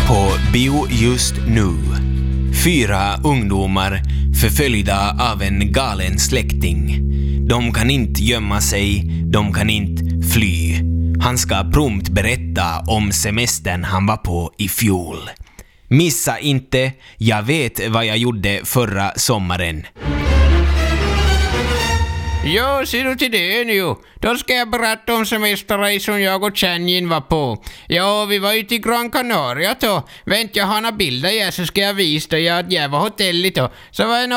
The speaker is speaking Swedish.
På bio just nu. 4 ungdomar förföljda av en galen släkting. De kan inte gömma sig, de kan inte fly. Han ska prompt berätta om semestern han var på i fjol. Missa inte, jag vet vad jag gjorde förra sommaren. Ja, ser du till det nu. Då ska jag berätta om semestrar som jag och Chanyin var på. Ja, vi var ute i Gran Canaria då. Vänt, jag har några bilder, så ska jag visa dig att jag var hotellet då. Så var det